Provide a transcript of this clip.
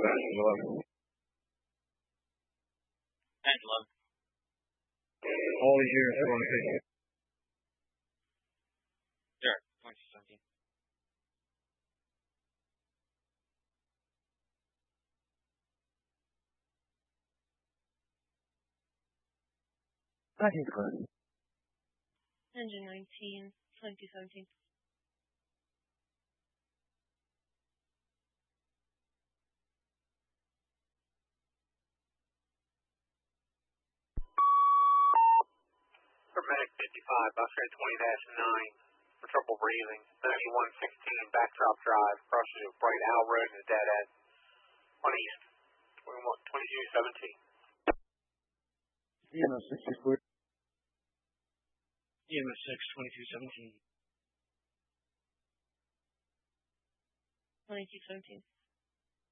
11. All these units are on the page. Sure, 2217. Engine 19, 2017. Medic 55, bus rate 20-9, for trouble breathing. 9116, backdrop drive, crosses of Bright Owl Road and a dead end. 1 east, 2217. EMS 64. EMS 6, 2217. 2217.